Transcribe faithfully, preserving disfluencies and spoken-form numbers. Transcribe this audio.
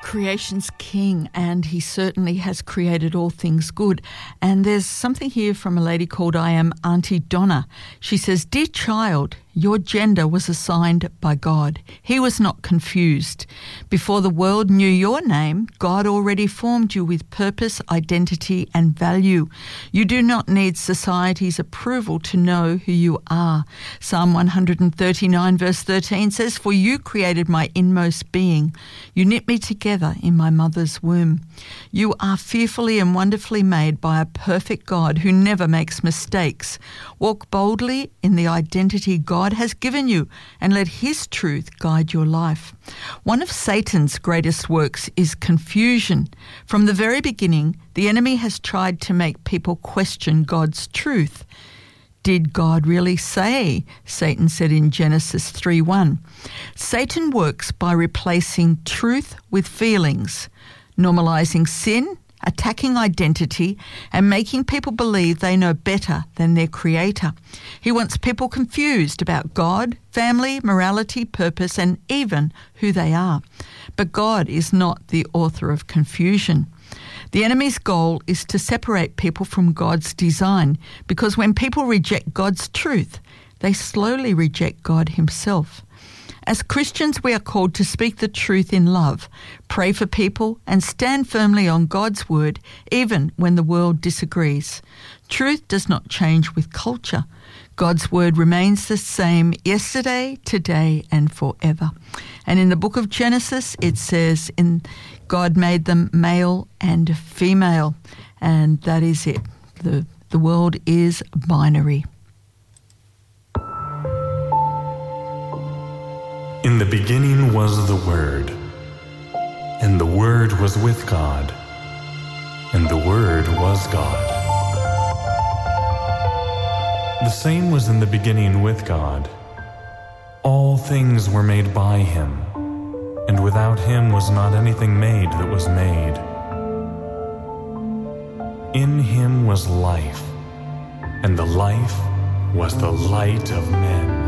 creation's king, and he certainly has created all things good. And there's something here from a lady called I Am Auntie Donna. She says, "Dear child, your gender was assigned by God. He was not confused. Before the world knew your name, God already formed you with purpose, identity, and value. You do not need society's approval to know who you are." Psalm one thirty-nine verse thirteen says, "For you created my inmost being. You knit me together in my mother's womb." You are fearfully and wonderfully made by a perfect God who never makes mistakes. Walk boldly in the identity God has given you and let his truth guide your life. One of Satan's greatest works is confusion. From the very beginning, the enemy has tried to make people question God's truth. Did God really say? Satan said in Genesis three one. Satan works by replacing truth with feelings, normalizing sin, attacking identity, and making people believe they know better than their creator. He wants people confused about God, family, morality, purpose, and even who they are. But God is not the author of confusion. The enemy's goal is to separate people from God's design, because when people reject God's truth, they slowly reject God himself. As Christians, we are called to speak the truth in love, pray for people, and stand firmly on God's word, even when the world disagrees. Truth does not change with culture. God's word remains the same yesterday, today, and forever. And in the book of Genesis, it says, "In God made them male and female," and that is it. The, the world is binary. In the beginning was the Word, and the Word was with God, and the Word was God. The same was in the beginning with God. All things were made by him, and without him was not anything made that was made. In him was life, and the life was the light of men.